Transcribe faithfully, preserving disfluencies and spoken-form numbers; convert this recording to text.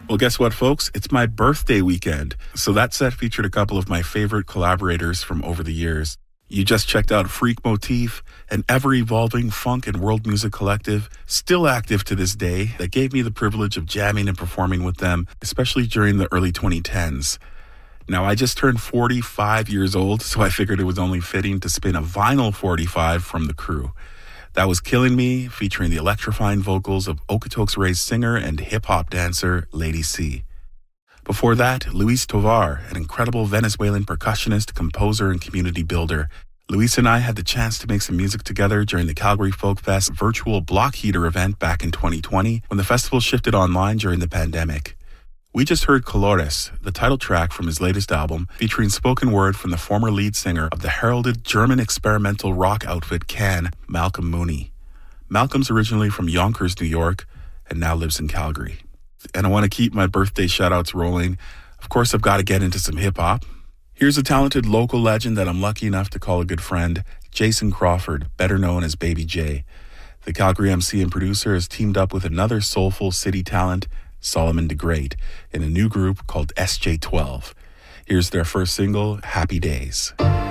Well, guess what, folks? It's my birthday weekend. So that set featured a couple of my favorite collaborators from over the years. You just checked out Freak Motif, an ever-evolving funk and world music collective, still active to this day, that gave me the privilege of jamming and performing with them, especially during the early twenty tens. Now, I just turned forty-five years old, so I figured it was only fitting to spin a vinyl forty-five from the crew. That was Killing Me, featuring the electrifying vocals of Okotoks Ray's singer and hip-hop dancer, Lady C. Before that, Luis Tovar, an incredible Venezuelan percussionist, composer, and community builder. Luis and I had the chance to make some music together during the Calgary Folk Fest virtual Block Heater event back in twenty twenty, when the festival shifted online during the pandemic. We just heard Colores, the title track from his latest album, featuring spoken word from the former lead singer of the heralded German experimental rock outfit Can, Malcolm Mooney. Malcolm's originally from Yonkers, New York, and now lives in Calgary. And I want to keep my birthday shout-outs rolling. Of course, I've got to get into some hip-hop. Here's a talented local legend that I'm lucky enough to call a good friend, Jason Crawford, better known as Baby J. The Calgary M C and producer has teamed up with another soulful city talent, Solomon DeGrate, in a new group called S J twelve. Here's their first single, Happy Days.